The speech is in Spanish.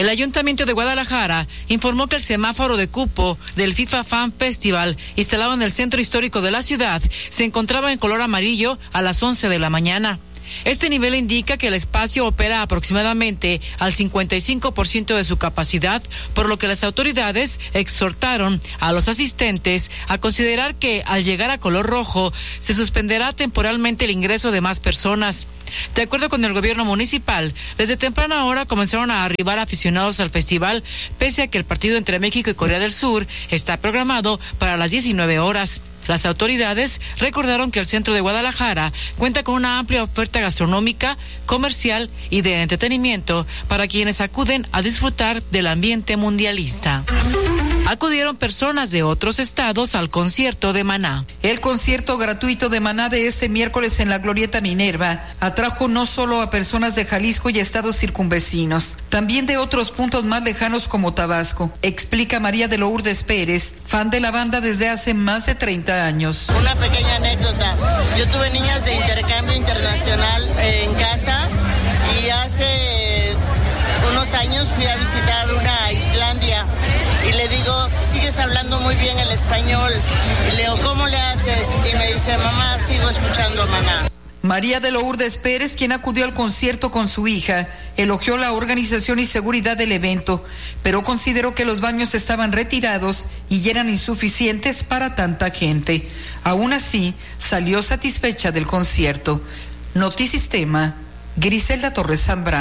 El Ayuntamiento de Guadalajara informó que el semáforo de cupo del FIFA Fan Festival, instalado en el centro histórico de la ciudad, se encontraba en color amarillo a las 11 de la mañana. Este nivel indica que el espacio opera aproximadamente al 55% de su capacidad, por lo que las autoridades exhortaron a los asistentes a considerar que al llegar a color rojo se suspenderá temporalmente el ingreso de más personas. De acuerdo con el gobierno municipal, desde temprana hora comenzaron a arribar aficionados al festival, pese a que el partido entre México y Corea del Sur está programado para las 19 horas. Las autoridades recordaron que el centro de Guadalajara cuenta con una amplia oferta gastronómica, comercial y de entretenimiento para quienes acuden a disfrutar del ambiente mundialista. Acudieron personas de otros estados al concierto de Maná. El concierto gratuito de Maná de este miércoles en la Glorieta Minerva atrajo no solo a personas de Jalisco y estados circunvecinos, también de otros puntos más lejanos como Tabasco, explica María de Lourdes Pérez, fan de la banda desde hace más de 30 años. Una pequeña anécdota. Yo tuve niñas de intercambio internacional en casa y hace unos años fui a visitar una Islandia y le digo, sigues hablando muy bien el español. Y le digo, ¿cómo le haces? Y me dice, mamá, sigo escuchando a Maná. María de Lourdes Pérez, quien acudió al concierto con su hija, elogió la organización y seguridad del evento, pero consideró que los baños estaban retirados y eran insuficientes para tanta gente. Aún así, salió satisfecha del concierto. Notisistema, Griselda Torres Zambrano.